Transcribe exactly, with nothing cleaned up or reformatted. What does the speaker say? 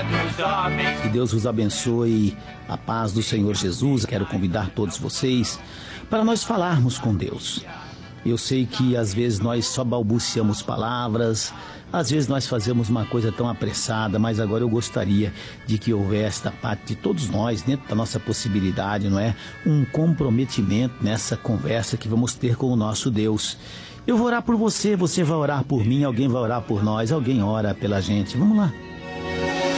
dos homens. Que Deus vos abençoe, a paz do Senhor Jesus. Quero convidar todos vocês para nós falarmos com Deus. Eu sei que às vezes nós só balbuciamos palavras, às vezes nós fazemos uma coisa tão apressada, mas agora eu gostaria de que houvesse da parte de todos nós, dentro da nossa possibilidade, não é? Um comprometimento nessa conversa que vamos ter com o nosso Deus. Eu vou orar por você, você vai orar por mim, alguém vai orar por nós, alguém ora pela gente. Vamos lá.